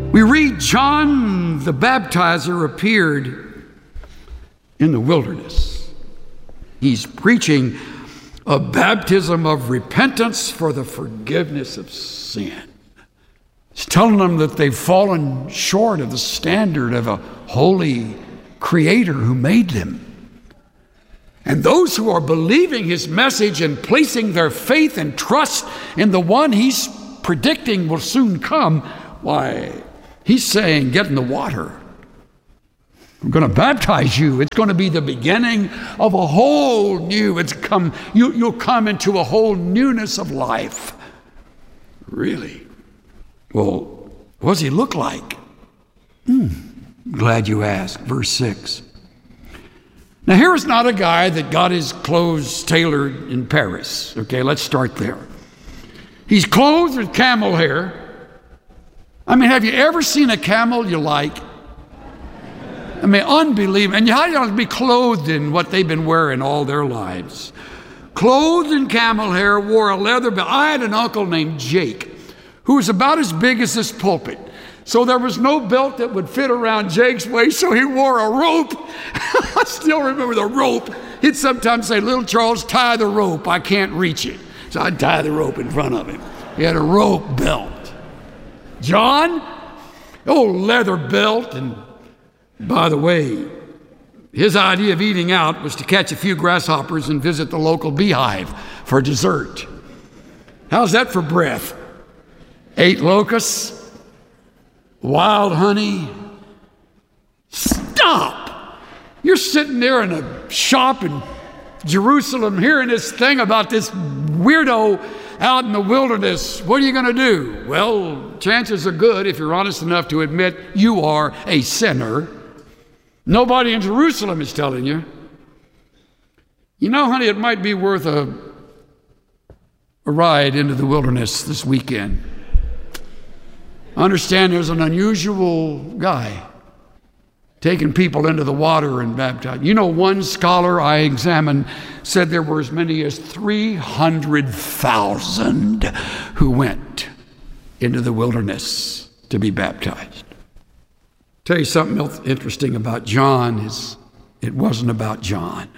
We read John the Baptizer appeared in the wilderness. He's preaching a baptism of repentance for the forgiveness of sin. He's telling them that they've fallen short of the standard of a holy Creator who made them. And those who are believing his message and placing their faith and trust in the one he's predicting will soon come, why, he's saying, get in the water. I'm going to baptize you. It's going to be the beginning of a whole new, you'll come into a whole newness of life. Really? Well, what does he look like? Glad you asked. Verse 6. Now, here is not a guy that got his clothes tailored in Paris. Okay, let's start there. He's clothed with camel hair. I mean, have you ever seen a camel you like? I mean, unbelievable. And how do you be clothed in what they've been wearing all their lives? Clothed in camel hair, wore a leather belt. I had an uncle named Jake who was about as big as this pulpit. So there was no belt that would fit around Jake's waist, so he wore a rope. I still remember the rope. He'd sometimes say, little Charles, tie the rope. I can't reach it. So I'd tie the rope in front of him. He had a rope belt. John, leather belt. And by the way, his idea of eating out was to catch a few grasshoppers and visit the local beehive for dessert. How's that for breath? 8 locusts, wild honey. Stop! You're sitting there in a shop in Jerusalem hearing this thing about this weirdo out in the wilderness. What are you going to do? Well, chances are good, if you're honest enough to admit you are a sinner. Nobody in Jerusalem is telling you. You know, honey, it might be worth a ride into the wilderness this weekend. I understand there's an unusual guy taking people into the water and baptizing. You know, one scholar I examined said there were as many as 300,000 who went into the wilderness to be baptized. Tell you something else interesting about John is it wasn't about John.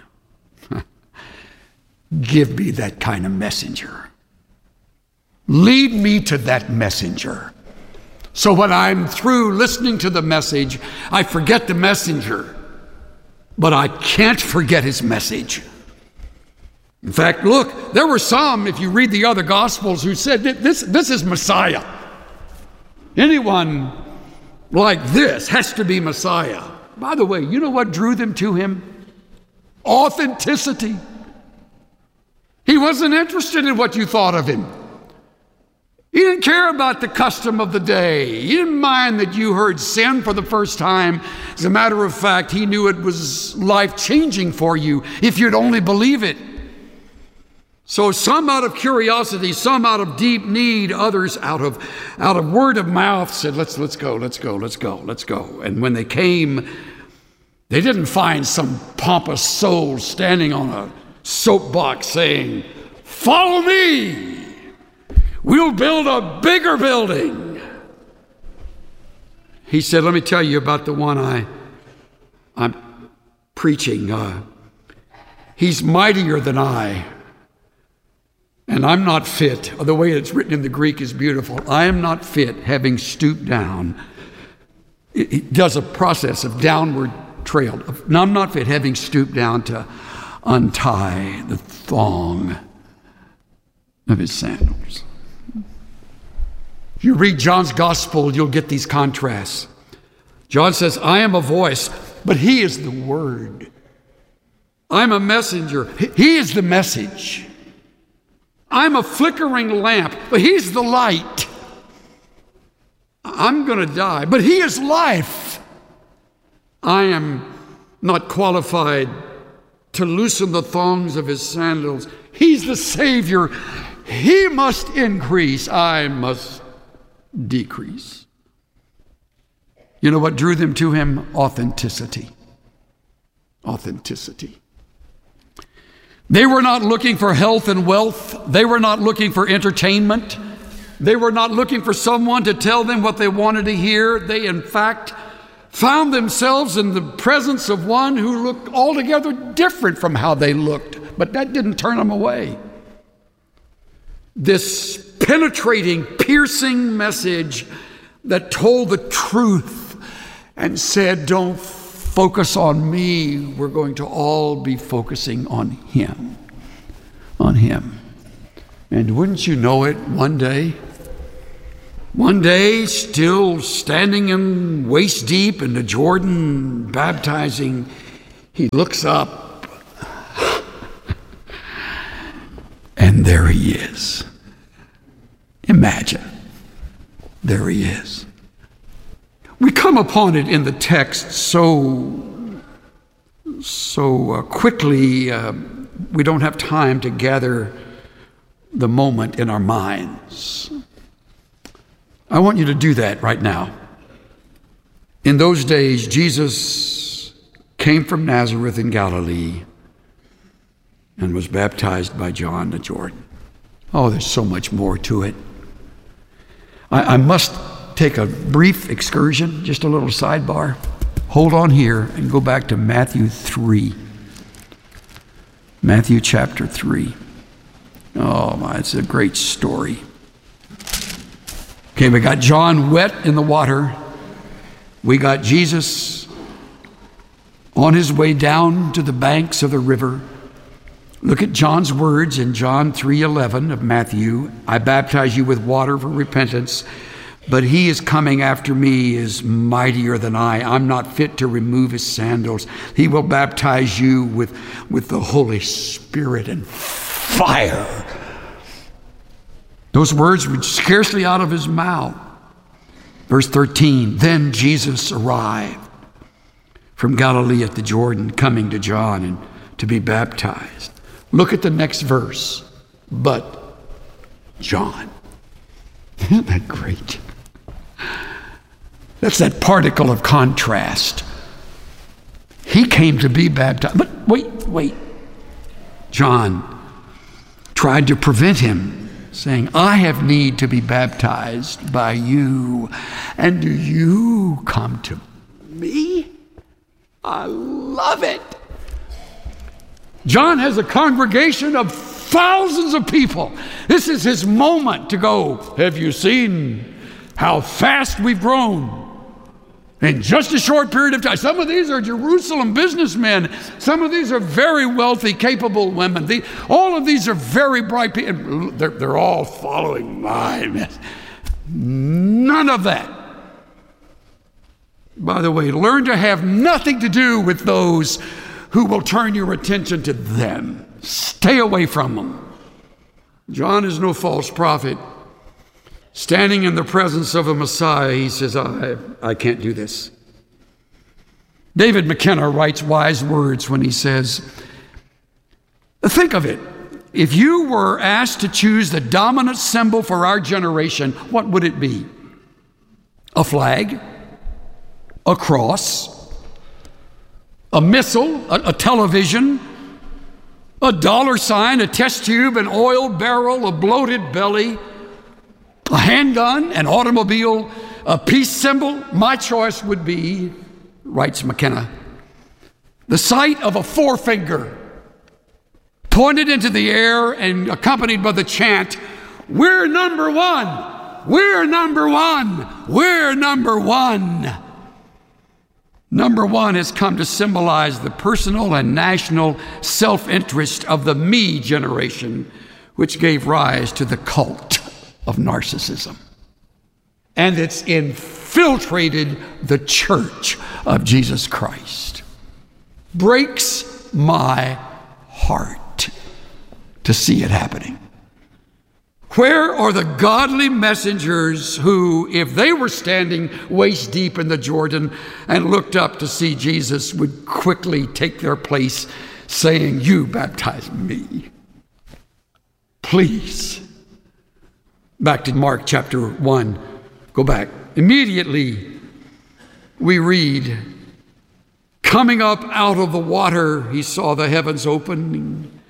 Give me that kind of messenger. Lead me to that messenger. So when I'm through listening to the message, I forget the messenger, but I can't forget his message. In fact, look, there were some, if you read the other Gospels, who said, this is Messiah. Anyone like this has to be Messiah. By the way, you know what drew them to him? Authenticity. He wasn't interested in what you thought of him. He didn't care about the custom of the day. He didn't mind that you heard sin for the first time. As a matter of fact, he knew it was life-changing for you if you'd only believe it. So some out of curiosity, some out of deep need, others out of word of mouth said, let's go. And when they came, they didn't find some pompous soul standing on a soapbox saying, follow me. We'll build a bigger building. He said, let me tell you about the one I'm preaching. He's mightier than I. And I'm not fit. The way it's written in the Greek is beautiful. I am not fit, having stooped down. It does a process of downward trail. Now, I'm not fit, having stooped down to untie the thong of his sandals. If you read John's gospel, you'll get these contrasts. John says, I am a voice, but he is the word. I'm a messenger. He is the message. I'm a flickering lamp, but he's the light. I'm going to die, but he is life. I am not qualified to loosen the thongs of his sandals. He's the Savior. He must increase. I must decrease. You know what drew them to him? Authenticity. Authenticity. They were not looking for health and wealth. They were not looking for entertainment. They were not looking for someone to tell them what they wanted to hear. They, in fact, found themselves in the presence of one who looked altogether different from how they looked, but that didn't turn them away. This penetrating, piercing message that told the truth and said, don't focus on me. We're going to all be focusing on him. On him. And wouldn't you know it, one day, still standing in waist deep in the Jordan, baptizing, he looks up, and there he is. Imagine, there he is. We come upon it in the text so quickly, we don't have time to gather the moment in our minds. I want you to do that right now. In those days, Jesus came from Nazareth in Galilee and was baptized by John the Jordan. Oh, there's so much more to it. I must take a brief excursion, just a little sidebar. Hold on here and go back to Matthew 3. Matthew chapter 3. Oh my, it's a great story. Okay, we got John wet in the water. We got Jesus on his way down to the banks of the river. Look at John's words in John 3:11 of Matthew. I baptize you with water for repentance, but he is coming after me is mightier than I. I'm not fit to remove his sandals. He will baptize you with the Holy Spirit and fire. Those words were scarcely out of his mouth. Verse 13, then Jesus arrived from Galilee at the Jordan, coming to John and to be baptized. Look at the next verse. But John. Isn't that great? That's that particle of contrast. He came to be baptized. But wait. John tried to prevent him, saying, I have need to be baptized by you, and do you come to me? I love it. John has a congregation of thousands of people. This is his moment to go, have you seen how fast we've grown in just a short period of time? Some of these are Jerusalem businessmen. Some of these are very wealthy, capable women. All of these are very bright people. They're all following my message. None of that. By the way, learn to have nothing to do with those who will turn your attention to them. Stay away from them. John is no false prophet. Standing in the presence of a Messiah, he says, I can't do this. David McKenna writes wise words when he says, think of it. If you were asked to choose the dominant symbol for our generation, what would it be? A flag? A cross? A missile? A television? A dollar sign? A test tube? An oil barrel? A bloated belly? A handgun, an automobile, a peace symbol? My choice would be, writes McKenna, the sight of a forefinger pointed into the air and accompanied by the chant, we're number one, we're number one, we're number one. Number one has come to symbolize the personal and national self-interest of the me generation, which gave rise to the cult of narcissism. And it's infiltrated the church of Jesus Christ. Breaks my heart to see it happening. Where are the godly messengers who, if they were standing waist deep in the Jordan and looked up to see Jesus, would quickly take their place saying, you baptize me, please? Back to Mark chapter 1. Go back. Immediately we read, coming up out of the water, he saw the heavens opening,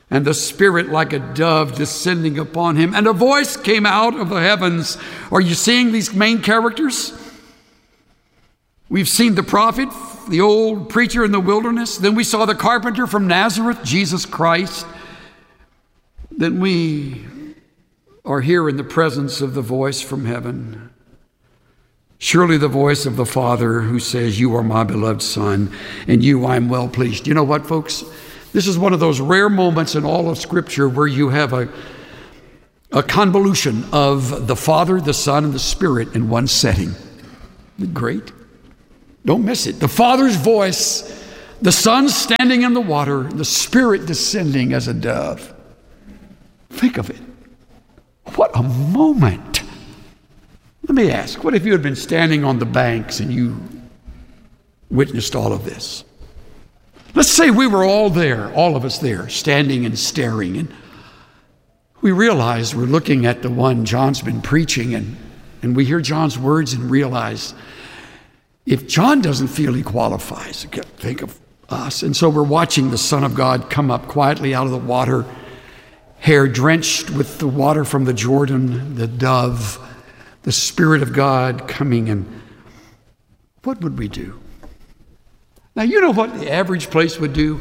and the Spirit like a dove descending upon him, and a voice came out of the heavens. Are you seeing these main characters? We've seen the prophet, the old preacher in the wilderness. Then we saw the carpenter from Nazareth, Jesus Christ. Then we are here in the presence of the voice from heaven. Surely the voice of the Father who says, "You are my beloved Son, and you I am well pleased." You know what, folks? This is one of those rare moments in all of Scripture where you have a convolution of the Father, the Son, and the Spirit in one setting. Isn't it great? Don't miss it. The Father's voice, the Son standing in the water, the Spirit descending as a dove. Think of it. What a moment. Let me ask, what if you had been standing on the banks and you witnessed all of this? Let's say we were all there, all of us there, standing and staring, and we realize we're looking at the one John's been preaching, and we hear John's words and realize if John doesn't feel he qualifies, think of us. And so we're watching the Son of God come up quietly out of the water, hair drenched with the water from the Jordan, the dove, the Spirit of God coming, and what would we do? Now, you know what the average place would do?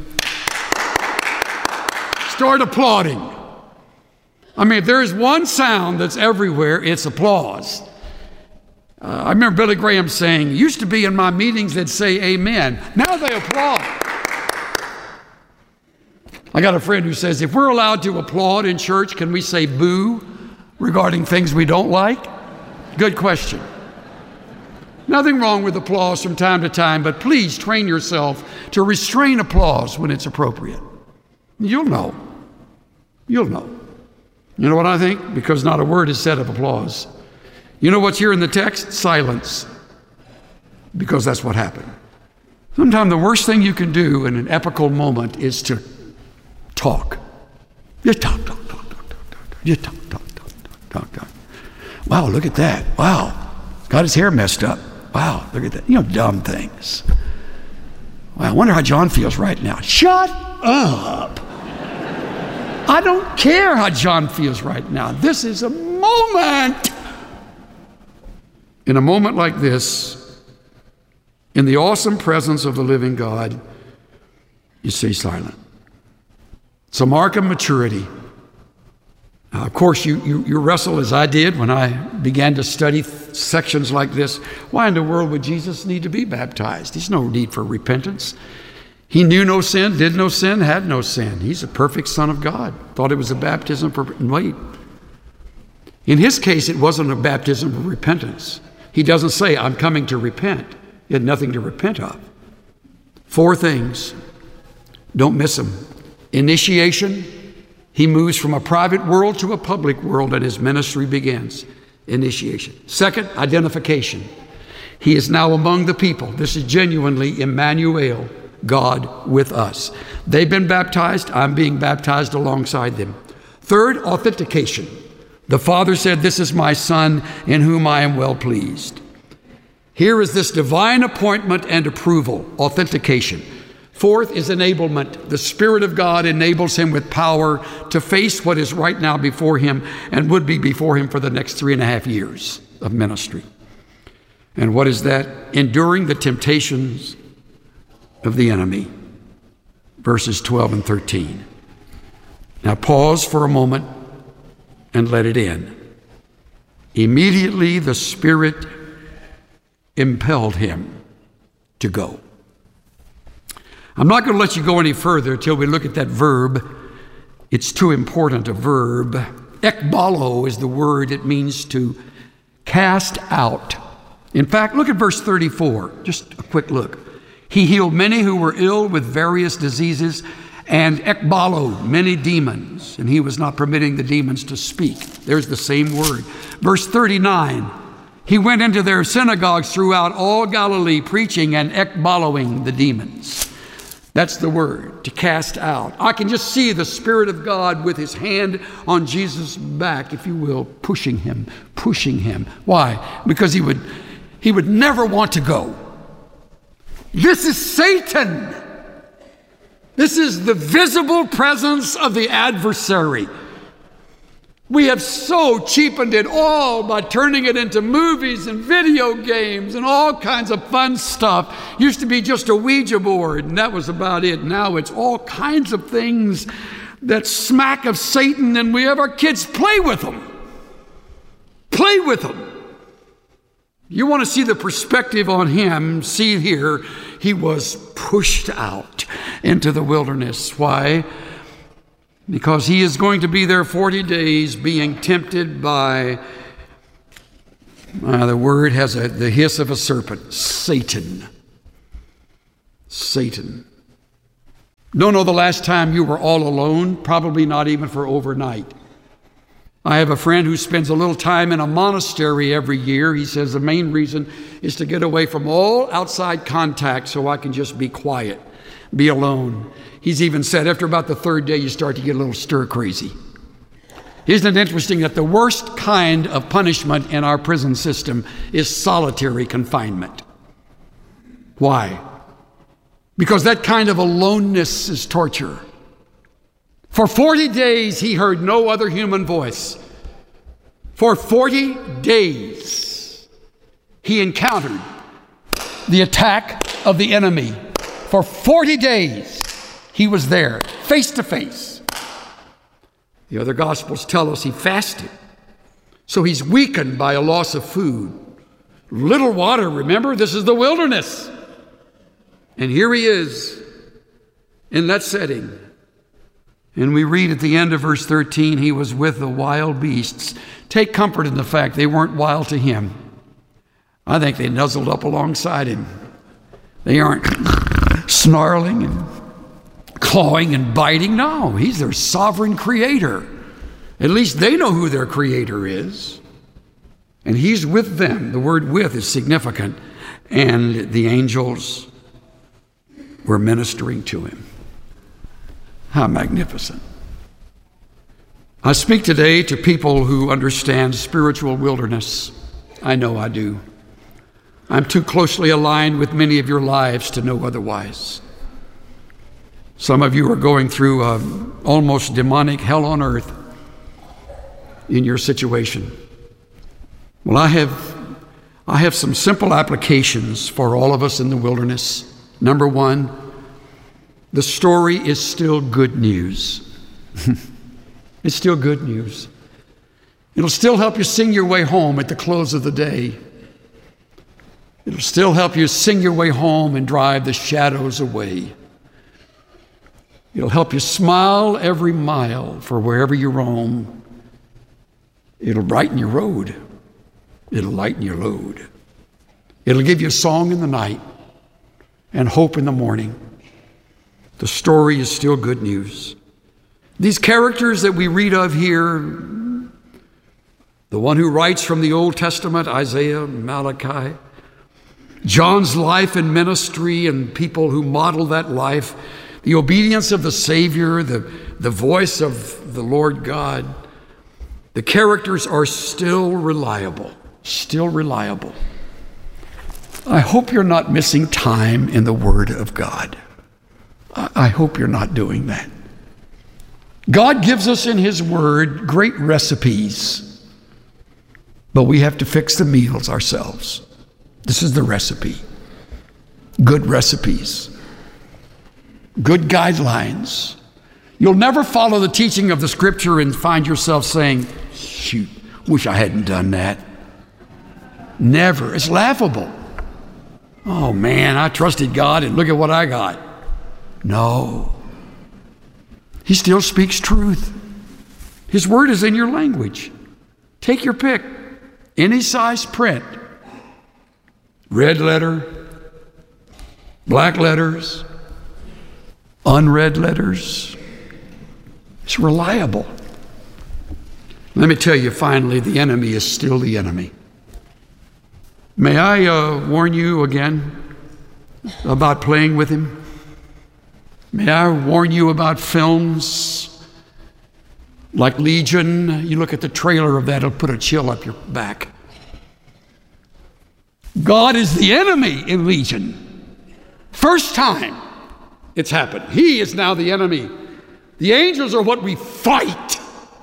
Start applauding. I mean, if there's one sound that's everywhere, it's applause. I remember Billy Graham saying, used to be in my meetings, they'd say amen. Now they applaud. I got a friend who says, if we're allowed to applaud in church, can we say boo regarding things we don't like? Good question. Nothing wrong with applause from time to time, but please train yourself to restrain applause when it's appropriate. You'll know. You'll know. You know what I think? Because not a word is said of applause. You know what's here in the text? Silence. Because that's what happened. Sometimes the worst thing you can do in an epical moment is to talk. You talk. You talk. Wow, look at that. Wow. Got his hair messed up. Wow, look at that. You know, dumb things. Well, I wonder how John feels right now. Shut up. I don't care how John feels right now. This is a moment. In a moment like this, in the awesome presence of the living God, you stay silent. It's a mark of maturity. Of course, you wrestle as I did when I began to study sections like this. Why in the world would Jesus need to be baptized? There's no need for repentance. He knew no sin, did no sin, had no sin. He's a perfect Son of God. Thought it was a baptism for... Wait. In his case, it wasn't a baptism of repentance. He doesn't say, I'm coming to repent. He had nothing to repent of. 4 things. Don't miss them. Initiation. He moves from a private world to a public world, and his ministry begins. Initiation. Second, identification. He is now among the people. This is genuinely Emmanuel, God with us. They've been baptized. I'm being baptized alongside them. Third, authentication. The Father said, "This is my Son in whom I am well pleased." Here is this divine appointment and approval, authentication. Fourth is enablement. The Spirit of God enables him with power to face what is right now before him and would be before him for the next 3.5 years of ministry. And what is that? Enduring the temptations of the enemy. Verses 12 and 13. Now pause for a moment and let it in. Immediately the Spirit impelled him to go. I'm not going to let you go any further until we look at that verb. It's too important a verb. Ekbalo is the word. It means to cast out. In fact, look at verse 34. Just a quick look. He healed many who were ill with various diseases, and ekbalo, many demons, and he was not permitting the demons to speak. There's the same word. Verse 39. He went into their synagogues throughout all Galilee, preaching and ekbaloing the demons. That's the word, to cast out. I can just see the Spirit of God with his hand on Jesus' back, if you will, pushing him. Why? Because he would never want to go. This is Satan. This is the visible presence of the adversary. We have so cheapened it all by turning it into movies and video games and all kinds of fun stuff. Used to be just a Ouija board, and that was about it. Now it's all kinds of things that smack of Satan, and we have our kids play with them. Play with them. You want to see the perspective on him, see here, he was pushed out into the wilderness. Why? Because he is going to be there 40 days being tempted by, the word has the hiss of a serpent, Satan. Satan. Don't know the last time you were all alone, probably not even for overnight. I have a friend who spends a little time in a monastery every year. He says the main reason is to get away from all outside contact so I can just be quiet, be alone. He's even said after about the third day, you start to get a little stir crazy. Isn't it interesting that the worst kind of punishment in our prison system is solitary confinement? Why? Because that kind of aloneness is torture. For 40 days, he heard no other human voice. For 40 days, he encountered the attack of the enemy. For 40 days, he was there, face to face. The other Gospels tell us he fasted. So he's weakened by a loss of food. Little water, remember, this is the wilderness. And here he is in that setting. And we read at the end of verse 13, he was with the wild beasts. Take comfort in the fact they weren't wild to him. I think they nuzzled up alongside him. They aren't snarling and clawing and biting. No, he's their sovereign creator. At least they know who their creator is. And he's with them. The word with is significant. And the angels were ministering to him. How magnificent. I speak today to people who understand spiritual wilderness. I know I do. I'm too closely aligned with many of your lives to know otherwise. Some of you are going through almost demonic hell on earth in your situation. Well, I have some simple applications for all of us in the wilderness. Number one, the story is still good news. It's still good news. It'll still help you sing your way home at the close of the day. It'll still help you sing your way home and drive the shadows away. It'll help you smile every mile for wherever you roam. It'll brighten your road. It'll lighten your load. It'll give you a song in the night and hope in the morning. The story is still good news. These characters that we read of here, the one who writes from the Old Testament, Isaiah, Malachi, John's life and ministry and people who model that life, the obedience of the Savior, the voice of the Lord God, the characters are still reliable, still reliable. I hope you're not missing time in the Word of God. I hope you're not doing that. God gives us in His Word great recipes, but we have to fix the meals ourselves. This is the recipe. Good recipes. Good guidelines. You'll never follow the teaching of the Scripture and find yourself saying, shoot, wish I hadn't done that. Never. It's laughable. Oh man, I trusted God and look at what I got. No. He still speaks truth. His word is in your language. Take your pick. Any size print. Red letter, black letters, unread letters. It's reliable. Let me tell you finally, the enemy is still the enemy. May I warn you again about playing with him? May I warn you about films like Legion? You look at the trailer of that, it'll put a chill up your back. God is the enemy in Legion. First time It's happened. He is now the enemy. The angels are what we fight.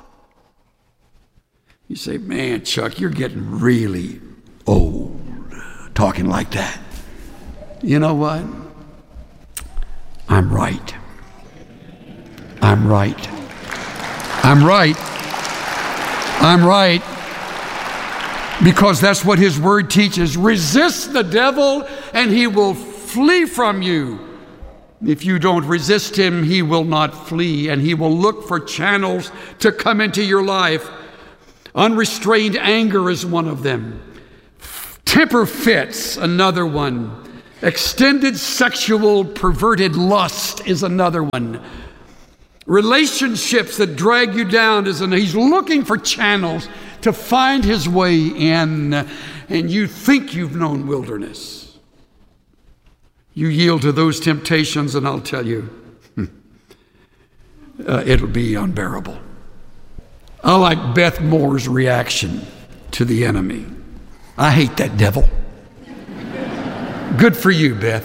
You say, man, Chuck, you're getting really old talking like that. You know what? I'm right. I'm right. I'm right. I'm right. Because that's what his word teaches. Resist the devil and he will flee from you. If you don't resist him, he will not flee, and he will look for channels to come into your life. Unrestrained anger is one of them. Temper fits, another one. Extended sexual perverted lust is another one. Relationships that drag you down is another. He's looking for channels to find his way in, and you think you've known wilderness. You yield to those temptations, and I'll tell you, it'll be unbearable. I like Beth Moore's reaction to the enemy. I hate that devil. Good for you, Beth.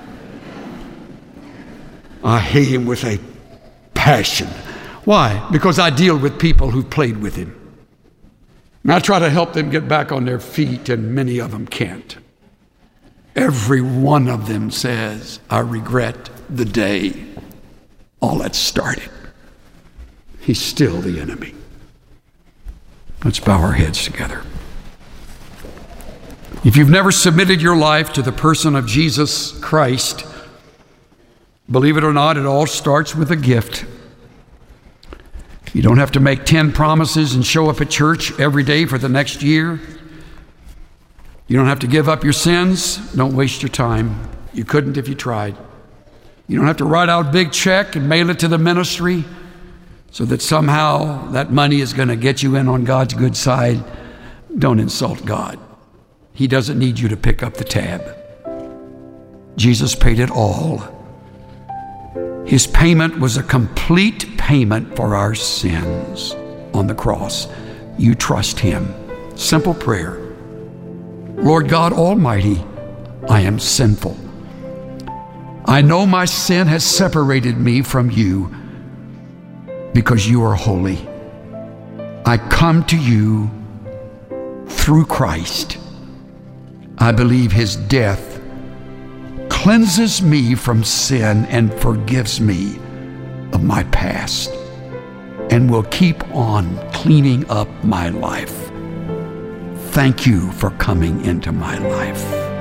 I hate him with a passion. Why? Because I deal with people who've played with him. And I try to help them get back on their feet, and many of them can't. Every one of them says, I regret the day all that started. He's still the enemy. Let's bow our heads together. If you've never submitted your life to the person of Jesus Christ, believe it or not, it all starts with a gift. You don't have to make 10 promises and show up at church every day for the next year. You don't have to give up your sins. Don't waste your time. You couldn't if you tried. You don't have to write out a big check and mail it to the ministry so that somehow that money is going to get you in on God's good side. Don't insult God. He doesn't need you to pick up the tab. Jesus paid it all. His payment was a complete payment for our sins on the cross. You trust him. Simple prayer. Lord God Almighty, I am sinful. I know my sin has separated me from you because you are holy. I come to you through Christ. I believe his death cleanses me from sin and forgives me of my past and will keep on cleaning up my life. Thank you for coming into my life.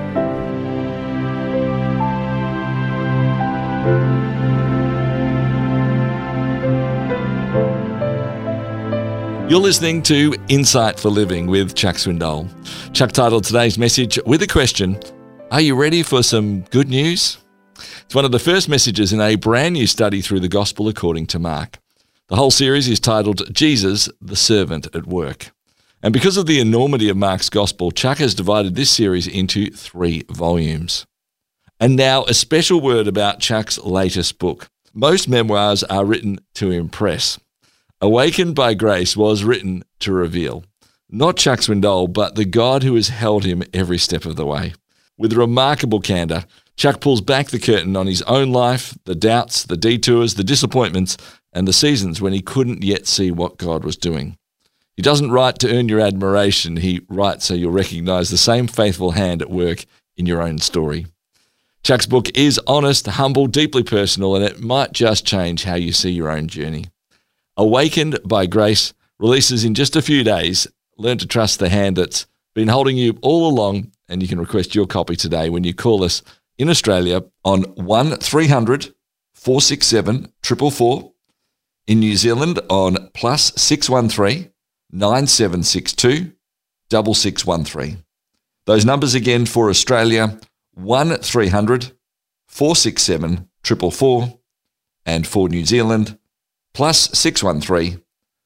You're listening to Insight for Living with Chuck Swindoll. Chuck titled today's message with a question, are you ready for some good news? It's one of the first messages in a brand new study through the Gospel according to Mark. The whole series is titled Jesus, the Servant at Work. And because of the enormity of Mark's Gospel, Chuck has divided this series into 3 volumes. And now a special word about Chuck's latest book. Most memoirs are written to impress. Awakened by Grace was written to reveal. Not Chuck Swindoll, but the God who has held him every step of the way. With remarkable candor, Chuck pulls back the curtain on his own life, the doubts, the detours, the disappointments, and the seasons when he couldn't yet see what God was doing. He doesn't write to earn your admiration. He writes so you'll recognize the same faithful hand at work in your own story. Chuck's book is honest, humble, deeply personal, and it might just change how you see your own journey. Awakened by Grace releases in just a few days. Learn to trust the hand that's been holding you all along, and you can request your copy today when you call us in Australia on 1300 467 444, in New Zealand on +613 9762 6613. Those numbers again for Australia, 1300 467 444, and for New Zealand, +613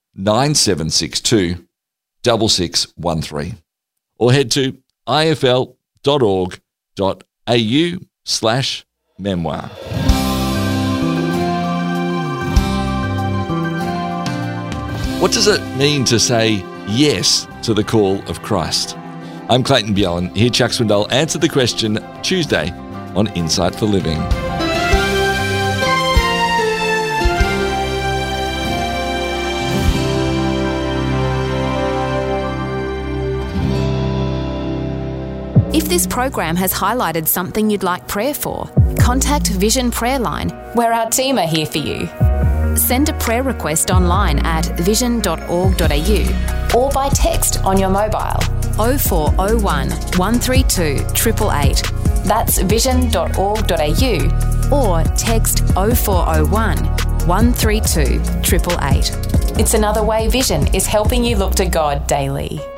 9762 6613. Or head to ifl.org.au/memoir. What does it mean to say yes to the call of Christ? I'm Clayton Bjelland. Here Chuck Swindoll answered the question Tuesday on Insight for Living. If this program has highlighted something you'd like prayer for, contact Vision Prayer Line, where our team are here for you. Send a prayer request online at vision.org.au or by text on your mobile 0401 132 888. That's vision.org.au or text 0401 132 888. It's another way Vision is helping you look to God daily.